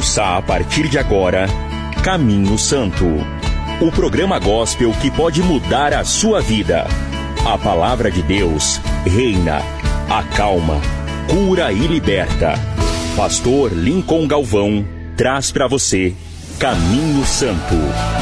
Ouça a partir de agora Caminho Santo, o programa gospel que pode mudar a sua vida. A palavra de Deus reina, acalma, cura e liberta. Pastor Lincoln Galvão traz para você Caminho Santo.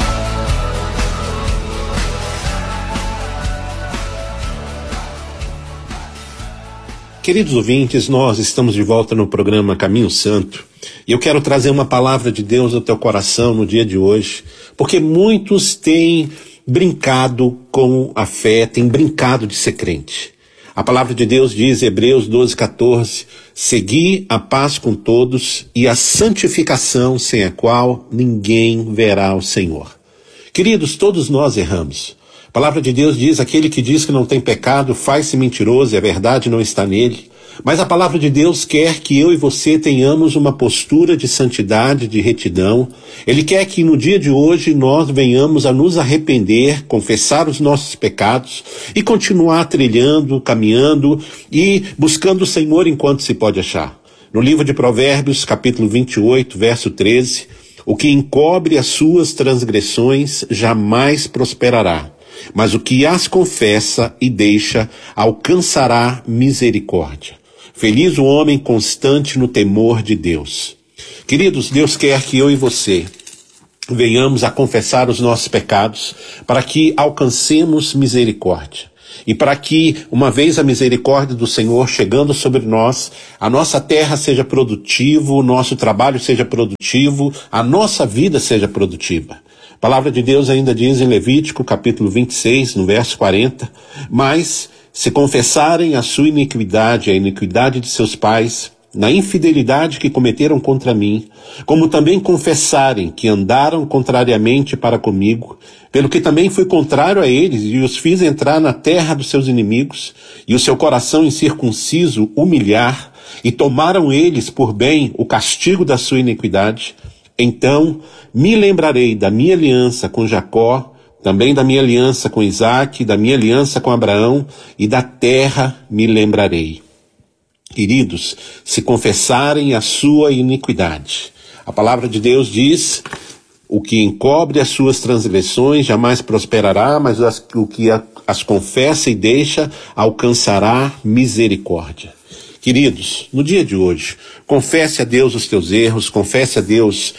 Queridos ouvintes, nós estamos de volta no programa Caminho Santo e eu quero trazer uma palavra de Deus ao teu coração no dia de hoje, porque muitos têm brincado com a fé, têm brincado de ser crente. A palavra de Deus diz, Hebreus 12:14, segui a paz com todos e a santificação sem a qual ninguém verá o Senhor. Queridos, todos nós erramos. A palavra de Deus diz, aquele que diz que não tem pecado faz-se mentiroso e a verdade não está nele. Mas a palavra de Deus quer que eu e você tenhamos uma postura de santidade, de retidão. Ele quer que no dia de hoje nós venhamos a nos arrepender, confessar os nossos pecados e continuar trilhando, caminhando e buscando o Senhor enquanto se pode achar. No livro de Provérbios, capítulo 28, verso 13, o que encobre as suas transgressões jamais prosperará, mas o que as confessa e deixa alcançará misericórdia. Feliz o homem constante no temor de Deus. Queridos, Deus quer que eu e você venhamos a confessar os nossos pecados para que alcancemos misericórdia. E para que, uma vez a misericórdia do Senhor chegando sobre nós, a nossa terra seja produtiva, o nosso trabalho seja produtivo, a nossa vida seja produtiva. A palavra de Deus ainda diz em Levítico, capítulo 26, no verso 40, mas se confessarem a sua iniquidade, a iniquidade de seus pais, na infidelidade que cometeram contra mim, como também confessarem que andaram contrariamente para comigo, pelo que também fui contrário a eles e os fiz entrar na terra dos seus inimigos, e o seu coração incircunciso humilhar, e tomaram eles por bem o castigo da sua iniquidade, então me lembrarei da minha aliança com Jacó, também da minha aliança com Isaque, da minha aliança com Abraão, e da terra me lembrarei. Queridos, se confessarem a sua iniquidade, a palavra de Deus diz, o que encobre as suas transgressões jamais prosperará, mas o que as confessa e deixa alcançará misericórdia. Queridos, no dia de hoje, confesse a Deus os teus erros, confesse a Deus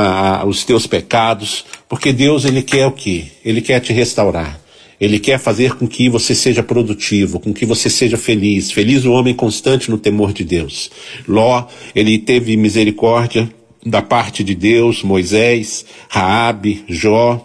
os teus pecados, porque Deus, Ele quer o quê? Ele quer te restaurar. Ele quer fazer com que você seja produtivo, com que você seja feliz. Feliz o homem constante no temor de Deus. Ló, ele teve misericórdia da parte de Deus, Moisés, Raabe, Jó.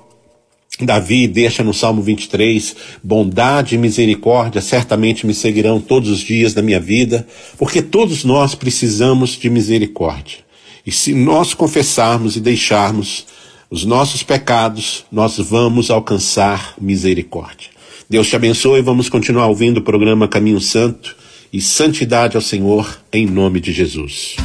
Davi deixa no Salmo 23, bondade e misericórdia certamente me seguirão todos os dias da minha vida, porque todos nós precisamos de misericórdia. E se nós confessarmos e deixarmos os nossos pecados, nós vamos alcançar misericórdia. Deus te abençoe e vamos continuar ouvindo o programa Caminho Santo e santidade ao Senhor em nome de Jesus.